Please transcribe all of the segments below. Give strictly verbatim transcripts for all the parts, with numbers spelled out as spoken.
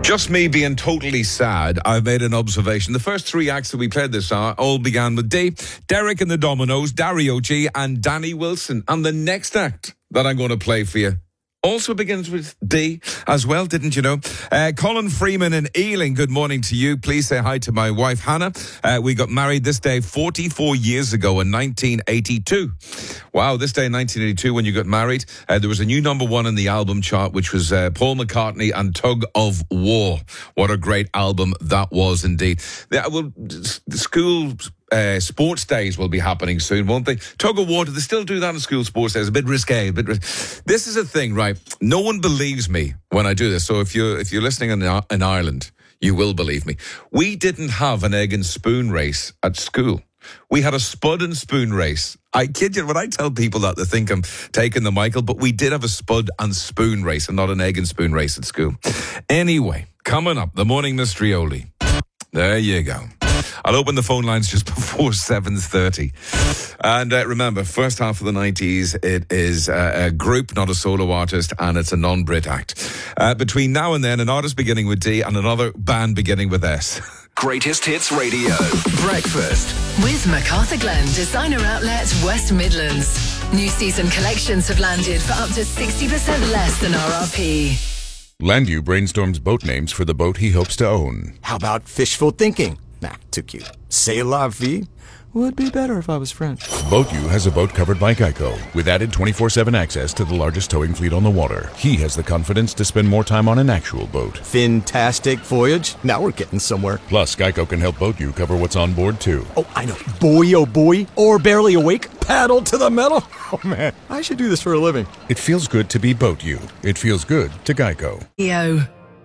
Just me being totally sad, I've made an observation. The first three acts that we played this hour all began with D, Derek and the Dominoes, Dario G and Danny Wilson. And the next act that I'm going to play for you also begins with D as well, didn't you know? Uh, Colin Freeman in Ealing, good morning to you. Please say hi to my wife, Hannah. Uh, we got married this day forty-four years ago in nineteen eighty-two. Wow, this day in nineteen eighty-two when you got married, uh, there was a new number one in the album chart, which was uh, Paul McCartney and Tug of War. What a great album that was indeed. Yeah, well, the school... Uh, sports days will be happening soon, won't they? Tug of war, do they still do that in school sports days? A bit risque. A bit ris- this is a thing, right? No one believes me when I do this. So if you're, if you're listening in, in Ireland, you will believe me. We didn't have an egg and spoon race at school. We had a spud and spoon race. I kid you, when I tell people that, they think I'm taking the Michael, but we did have a spud and spoon race and not an egg and spoon race at school. Anyway, coming up, the Morning Mystery Oldie. There you go. I'll open the phone lines just before seven thirty. And uh, remember, first half of the nineties, it is uh, a group, not a solo artist, and it's a non-Brit act. Uh, between now and then, an artist beginning with D and another band beginning with S. Greatest Hits Radio. Breakfast. With MacArthur Glen Designer Outlet West Midlands. New season collections have landed for up to sixty percent less than R R P. Landu brainstorms boat names for the boat he hopes to own. How about fishful thinking? Nah, too cute. C'est la vie would be better if I was French. BoatU has a boat covered by Geico, with added twenty-four seven access to the largest towing fleet on the water. He has the confidence to spend more time on an actual boat. Fantastic voyage. Now we're getting somewhere. Plus, Geico can help BoatU cover what's on board, too. Oh, I know. Boy, oh boy. Or barely awake. Paddle to the metal. Oh, man. I should do this for a living. It feels good to be BoatU. It feels good to Geico. Yo.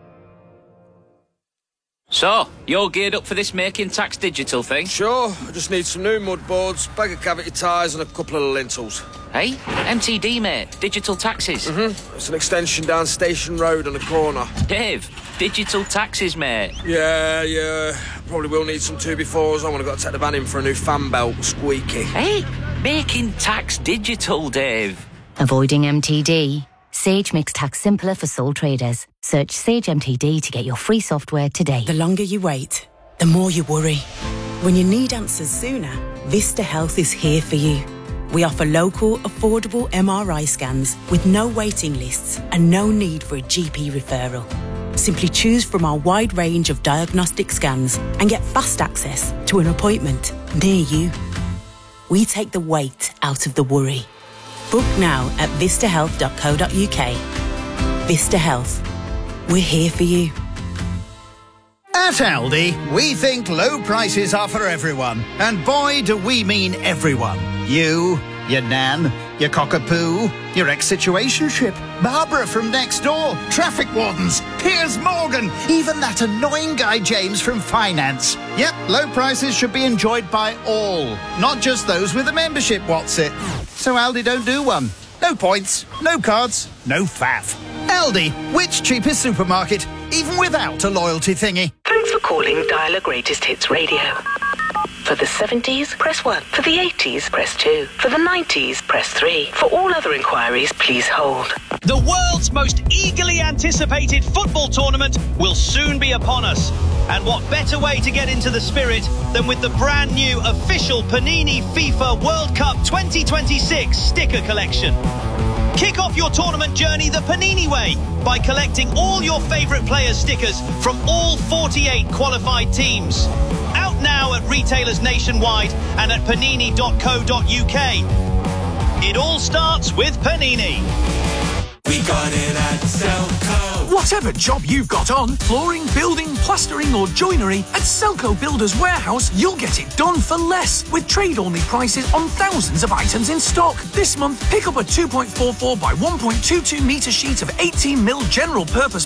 So, you're geared up for this Making Tax Digital thing? Sure, I just need some new mud boards, bag of cavity tyres and a couple of lintels. Hey, M T D, mate. Digital taxes. Mm-hmm. It's an extension down Station Road on the corner. Dave, digital taxes, mate. Yeah, yeah. Probably will need some two befores. I want to go take the van in for a new fan belt, squeaky. Hey, Making Tax Digital, Dave. Avoiding M T D? Sage makes tax simpler for sole traders. Search Sage M T D to get your free software today. The longer you wait, the more you worry. When you need answers sooner, Vista Health is here for you. We offer local, affordable M R I scans with no waiting lists and no need for a G P referral. Simply choose from our wide range of diagnostic scans and get fast access to an appointment near you. We take the weight out of the worry. Book now at vista health dot co dot uk. Vista Health. We're here for you. At Aldi, we think low prices are for everyone. And boy, do we mean everyone. You, your nan, your cockapoo, your ex-situationship, Barbara from next door, traffic wardens, Piers Morgan, even that annoying guy James from finance. Yep, low prices should be enjoyed by all, not just those with a membership, what's it? So Aldi don't do one. No points, no cards, no faff. Aldi, which cheapest supermarket, even without a loyalty thingy. Thanks for calling Dialer Greatest Hits Radio. For the seventies, press one. For the eighties, press two. For the nineties, press three. For all other inquiries, please hold. The world's most eagerly anticipated football tournament will soon be upon us. And what better way to get into the spirit than with the brand new official Panini FIFA World Cup twenty twenty-six sticker collection. Kick off your tournament journey the Panini way by collecting all your favourite players' stickers from all forty-eight qualified teams. Out now at retailers nationwide and at panini dot co dot uk. It all starts with Panini. We got it at Selco. Whatever job you've got on, flooring, building, plastering or joinery, at Selco Builders Warehouse, you'll get it done for less with trade-only prices on thousands of items in stock. This month, pick up a two point four four by one point two two metre sheet of eighteen mil general purpose